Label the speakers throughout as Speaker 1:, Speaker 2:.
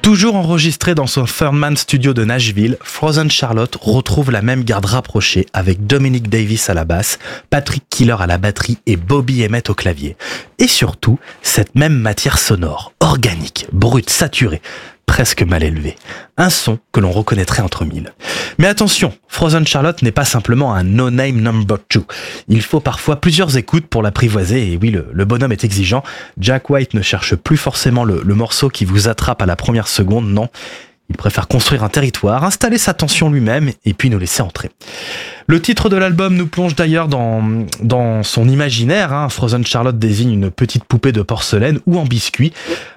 Speaker 1: Toujours enregistré dans son Thurman Studio de Nashville, Frozen Charlotte retrouve la même garde rapprochée avec Dominic Davis à la basse, Patrick Killer à la batterie et Bobby Emmett au clavier. Et surtout, cette même matière sonore, organique, brute, saturée, presque mal élevée. Un son que l'on reconnaîtrait entre mille. Mais attention, Frozen Charlotte n'est pas simplement un no-name number 2. Il faut parfois plusieurs écoutes pour l'apprivoiser, et oui, le bonhomme est exigeant. Jack White ne cherche plus forcément le morceau qui vous attrape à la première seconde, non. Il préfère construire un territoire, installer sa tension lui-même, et puis nous laisser entrer. Le titre de l'album nous plonge d'ailleurs dans son imaginaire. Frozen Charlotte désigne une petite poupée de porcelaine ou en biscuit,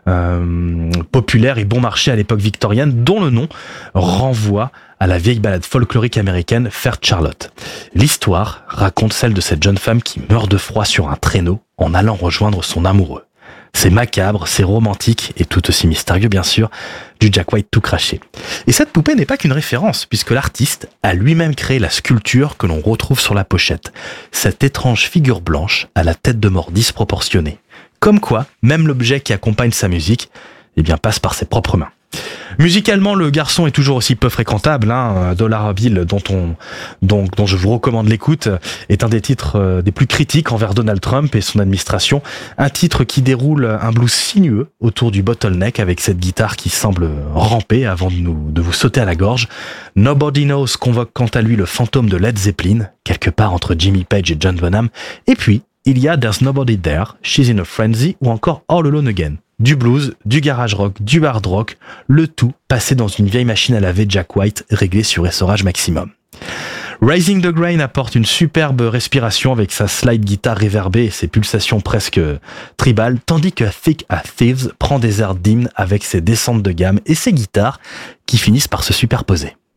Speaker 1: populaire et bon marché à l'époque victorienne, dont le nom renvoie à la vieille ballade folklorique américaine Fair Charlotte. L'histoire raconte celle de cette jeune femme qui meurt de froid sur un traîneau en allant rejoindre son amoureux. C'est macabre, c'est romantique et tout aussi mystérieux bien sûr, du Jack White tout craché. Et cette poupée n'est pas qu'une référence, puisque l'artiste a lui-même créé la sculpture que l'on retrouve sur la pochette. Cette étrange figure blanche à la tête de mort disproportionnée. Comme quoi, même l'objet qui accompagne sa musique, passe par ses propres mains. Musicalement, le garçon est toujours aussi peu fréquentable. Dollar Bill, dont je vous recommande l'écoute, est un des titres des plus critiques envers Donald Trump et son administration. Un titre qui déroule un blues sinueux autour du bottleneck avec cette guitare qui semble ramper avant de vous sauter à la gorge. Nobody Knows convoque quant à lui le fantôme de Led Zeppelin, quelque part entre Jimmy Page et John Bonham. Et puis, il y a There's Nobody There, She's in a Frenzy ou encore All Alone Again. Du blues, du garage rock, du hard rock, le tout passé dans une vieille machine à laver Jack White réglée sur essorage maximum. Rising the Grain apporte une superbe respiration avec sa slide guitare réverbée et ses pulsations presque tribales, tandis que Thick as Thieves prend des airs d'hymne avec ses descentes de gamme et ses guitares qui finissent par se superposer.